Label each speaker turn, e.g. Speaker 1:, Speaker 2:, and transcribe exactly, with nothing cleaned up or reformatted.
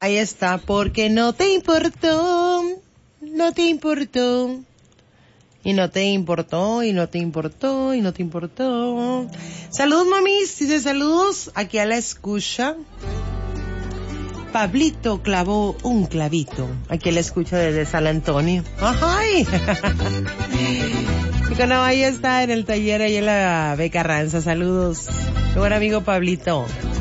Speaker 1: Ahí está, porque no te importó, no te importó. Y no te importó, y no te importó, y no te importó. Saludos, mamis. Dice saludos aquí a la escucha. Pablito clavó un clavito. Aquí a la escucha desde San Antonio. ¡Ay! Y cuando ahí está en el taller, ahí en la B. Carranza. Saludos. Qué buen amigo Pablito.